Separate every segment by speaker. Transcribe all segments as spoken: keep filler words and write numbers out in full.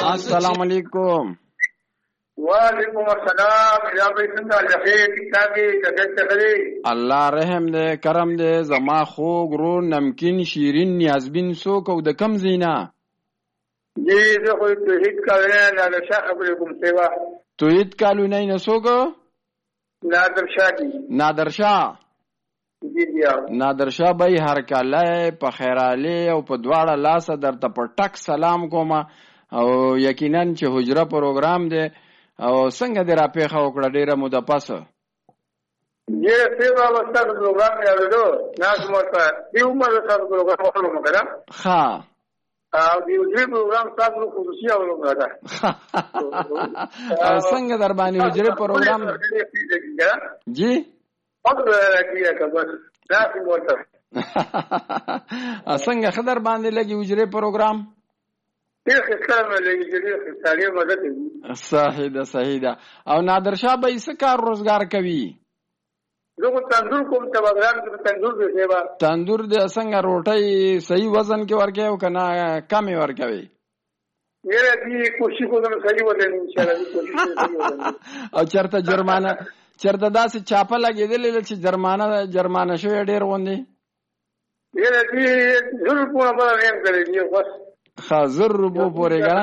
Speaker 1: السلام علیکم.
Speaker 2: وعلیکم السلام. یا بھائی څنګه لخیر کتابي کده خبرې؟
Speaker 1: الله رحم دې کرم دې. زما خوږ ورور نمکین شیرین نیازبین څوک او د کم زینا؟
Speaker 2: جی زه خو توحید کالونی نادر شاه خبرې کوم. سیوا
Speaker 1: توحید کالونی نه څوک؟
Speaker 2: نادر شاه دی.
Speaker 1: نادر شاه
Speaker 2: جی جی
Speaker 1: نادر شاه بھائی هر کله په خیراله او په دواړه لاسه درته په ټک سلام کوم او یقینا چې حجره پروګرام دی او څنګه دې را پیښه وکړه ډیره موده پس؟
Speaker 2: جی سیوا واستاذ پروګرام یادو ناس مرته دی عمر تاسو پروګرام وکړو مګر
Speaker 1: ها
Speaker 2: او دی وجه پروګرام تاسو خصوصي اولو غواړه
Speaker 1: څنګه در باندې حجره پروګرام جی
Speaker 2: اګه راځي کبر ناس مرته
Speaker 1: څنګه خبر باندې لګي حجره پروګرام؟ صحیح ده صحیح ده. او نادر شاه بھائی څه کار روزګار کوي؟
Speaker 2: زه تندور کوم ته بغرام کې تندور دی سیوا.
Speaker 1: تندور د څنګه روټي صحیح وزن کې ورکه او کنه کم ورکوي؟
Speaker 2: یره دې کوشش کوم صحیح وزن ان شاء الله کوشش
Speaker 1: او چرته جرمانه چرته داسې چاپه لګیدلې چې جرمانه جرمانه شوی ډیر غوندي؟
Speaker 2: یره دې زړه په بل نه کړی دی بس
Speaker 1: خازر روپو پورې کنه.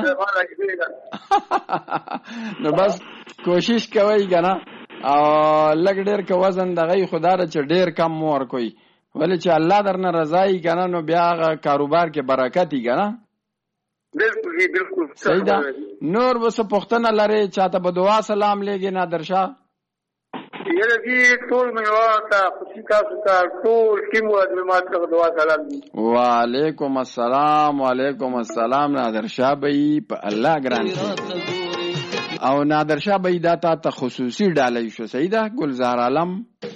Speaker 1: نو بس کوشش کوي کنه او لګ ډیر کو وزن دغه خدای چې ډیر کم مور کوي ولی چې الله درنه رضای کنه نو بیا کاروبار کې برکت ای کنه.
Speaker 2: بالکل بالکل
Speaker 1: صحیح ده. نور وسه پښتنه لري چاته په دعا سلام لګي نادر شاه؟
Speaker 2: یره دې ټول منواته خوشی تاسو ته ټول ټیم ورته ماته دعا سلام دي.
Speaker 1: وعلیکم السلام. وعلیکم السلام. نادر شاه بھائی په الله ګران او نادر شاه بھائی دا ته خصوصي ډالۍ شو. صحیح ده. گلزار عالم